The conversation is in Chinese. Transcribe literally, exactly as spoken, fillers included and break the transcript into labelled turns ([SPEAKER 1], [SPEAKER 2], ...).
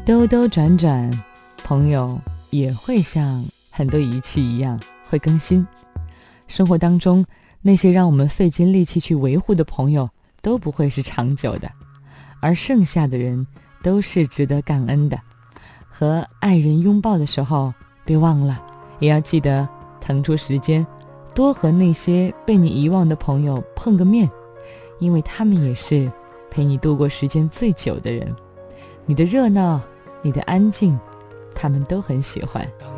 [SPEAKER 1] 兜兜转转，朋友也会像很多仪器一样会更新。生活当中那些让我们费尽力气去维护的朋友都不会是长久的，而剩下的人都是值得感恩的。和爱人拥抱的时候，别忘了也要记得腾出时间，多和那些被你遗忘的朋友碰个面，因为他们也是陪你度过时间最久的人。你的热闹，你的安静，他们都很喜欢。
[SPEAKER 2] 当